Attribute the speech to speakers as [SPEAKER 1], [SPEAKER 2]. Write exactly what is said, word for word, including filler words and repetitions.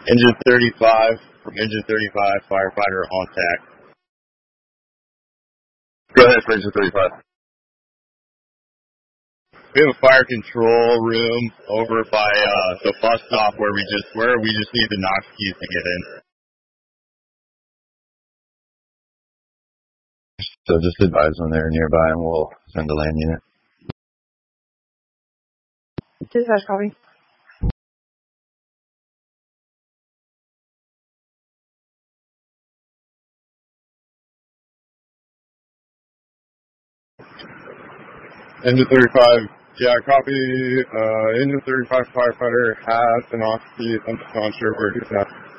[SPEAKER 1] Engine thirty-five, from Engine thirty-five, firefighter on tack. Go ahead for Engine thirty-five. We have a fire control room over by uh, the bus stop where we just where we just need the Knox keys to get in.
[SPEAKER 2] So just advise when they're nearby and we'll send a land unit.
[SPEAKER 3] Dispatch, copy.
[SPEAKER 1] Engine thirty-five, yeah, copy. Uh, Engine thirty-five firefighter has an off key. I'm not sure where he's at.